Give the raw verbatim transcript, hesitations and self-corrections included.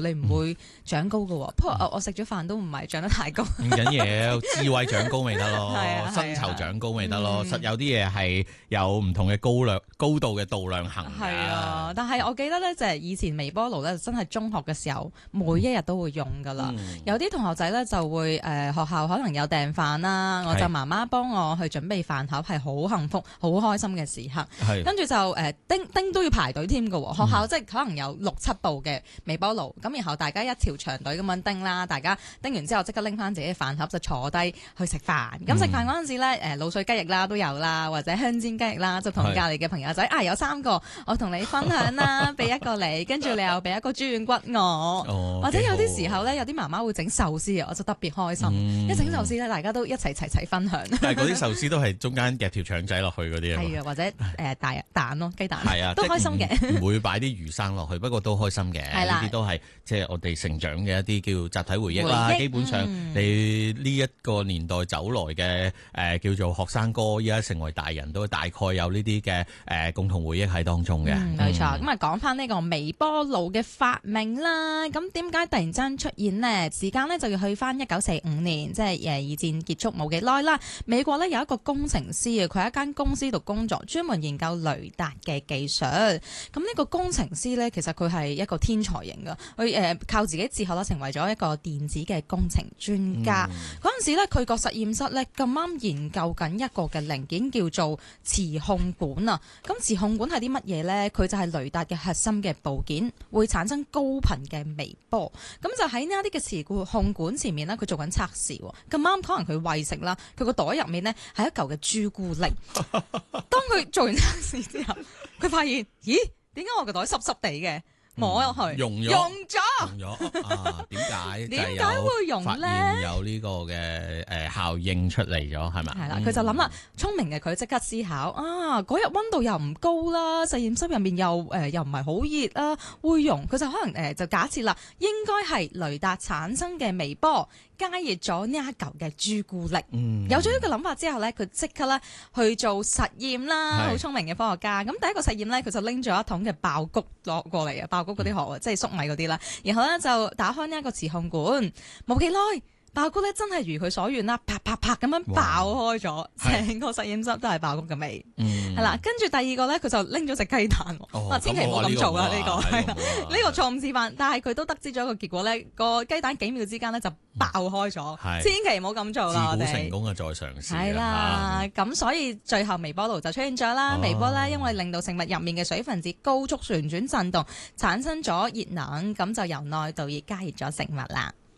你唔會長高㗎喎。不過我我食咗飯都唔係長得太高。 唔緊要，智慧長高咪得咯， 係啊係啊薪酬長高咪得咯。 嗯實有啲嘢係有唔同嘅高量高度嘅度量衡嘅。 係啊，但係我記得咧，就係以前微波爐咧，真係中學嘅時候，每一日都會用噶啦。 嗯有啲同學仔咧就會誒、呃、學校可能有訂飯啦，我就媽媽幫我去準備飯盒，係好幸福、好開心嘅時刻。 係跟住就誒、呃、叮叮都要排隊添㗎喎，學校即係可能有六七部嘅微波爐，咁然後大家一條長隊咁樣叮啦，大家叮完之後即刻拎翻自己嘅飯盒就坐低去食飯。咁食飯嗰陣時咧，誒滷水雞翼啦都有啦，或者香煎雞翼啦，就同隔離嘅朋友仔啊有三個，我同你分享啦，俾一個你，跟住你又俾一個豬軟骨我， 哦或者有啲幾好時候咧，有啲媽媽會整壽司啊，我就特別開心。 嗯一整壽司咧，大家都一齊齊齊分享。 但係嗰啲壽司都係中間夾條腸仔落去嗰啲啊嘛。 係啊，或者誒大蛋咯，雞蛋係啊， 都開心嘅。 嘅，唔會擺啲魚生落去，不過都開心嘅。 係啦呢啲都係即係我哋成長嘅一啲叫集體回憶啦。 回憶基本上嗯你呢一個年代走來嘅誒、呃、叫做學生哥，依家成為大人都大概有呢啲嘅誒共同回憶喺當中嘅。 嗯，冇錯。咁啊，講翻呢個微波爐嘅發明啦。咁點解突然間出現呢？時間呢就要去翻一九四五年，即係誒二戰結束冇幾耐啦。美國呢有一個工程師啊，佢喺一間公司度工作，專門研究雷達嘅技術。咁呢個工程師呢，其實佢係一個天才型噶，佢誒、呃、靠自己自學啦，成為咗一個電子嘅工程專家。嗰陣、時呢，佢個實驗室呢，咁啱研究緊一個嘅零件叫做磁控管啊。咁磁控管係啲乜嘢呢？佢就係雷達嘅核心嘅部件，會產生高頻嘅微波。咁就喺呢一啲嘅磁控管前面呢，佢做緊測試。咁啱可能佢餵食啦，佢個袋入面呢係一嚿嘅朱古力。當佢做完測試之後，佢發現，咦？點解我個袋濕濕地嘅？摸落去， 溶咗溶咗。 用咗啊？點解？ 點解會溶發咧？ 現有呢個嘅誒效應出嚟咗，係咪？ 係啦，佢就諗啦，聰明嘅佢即刻思考啊！嗰日溫度又唔高啦，實驗室入面又誒、呃、又唔係好熱啦，會溶。佢就可能誒、呃、就假設啦，應該係雷達產生嘅微波加熱咗呢一嚿嘅朱古力。 嗯有咗呢個諗法之後咧，佢即刻咧去做實驗啦， 係好聰明嘅科學家。咁第一個實驗咧，佢就拎咗一桶嘅爆谷攞過嚟啊，爆谷嗰啲殼啊，即係粟米嗰啲啦。然後咧就打開呢一個磁控管，冇幾耐。爆谷咧真係如佢所願啦，啪啪啪咁樣爆開咗，成個實驗室都係爆谷嘅味。 嗯係啦，跟住第二個咧，佢就拎咗隻雞蛋， 哦哇！千祈唔好咁做啦，呢個係呢呢個錯誤示範。但係佢都得知咗一個結果咧，個雞蛋幾秒之間咧就爆開咗， 係千祈唔好咁做啦，我自古成哋。 功嘅再嘗試係啦，咁所以最後微波爐就出現咗啦。 哦微波咧，因為令到食物入面嘅水分子高速旋轉震動，產生咗熱能，咁就由內到熱加熱咗食物啦。